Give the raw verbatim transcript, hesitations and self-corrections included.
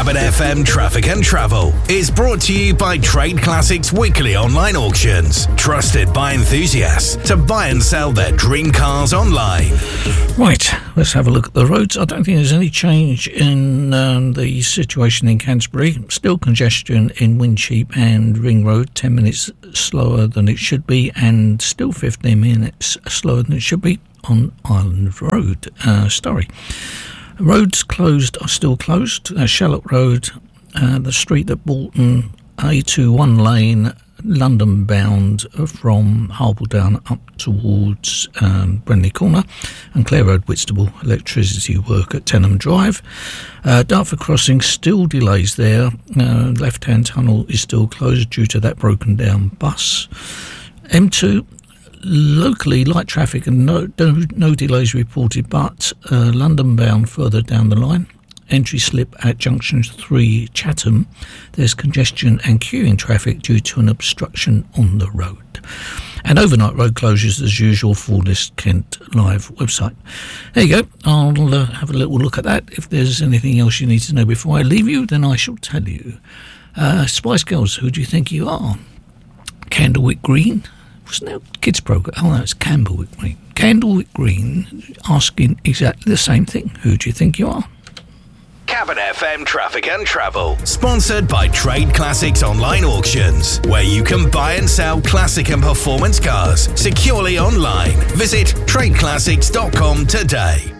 Cabin F M Traffic and Travel is brought to you by Trade Classics Weekly Online Auctions, trusted by enthusiasts to buy and sell their dream cars online. Right, let's have a look at the roads. I don't think there's any change in um, the situation in Canterbury. Still congestion in Wincheap and Ring Road, ten minutes slower than it should be, and still fifteen minutes slower than it should be on Island Road, uh, Storey. Roads closed are still closed. Uh, Shallock Road, uh, the street at Bolton, A twenty-one lane, London bound from Harpledown up towards um, Brenley Corner, and Clare Road, Whitstable, electricity work at Tenham Drive. Uh, Dartford Crossing, still delays there. Uh, left-hand tunnel is still closed due to that broken down bus. M two, locally light traffic and no, no, no delays reported, but uh, London bound further down the line. Entry slip at junction three Chatham. There's congestion and queuing traffic due to an obstruction on the road. And overnight road closures as usual for this Kent Live website. There you go. I'll uh, have a little look at that. If there's anything else you need to know before I leave you, then I shall tell you. Uh, Spice Girls, who do you think you are? Candlewick Green? Wasn't there a kids program? Oh, no, it's Candlewick Green. Candlewick Green asking exactly the same thing. Who do you think you are? Cabin F M Traffic and Travel, sponsored by Trade Classics Online Auctions, where you can buy and sell classic and performance cars securely online. Visit trade classics dot com today.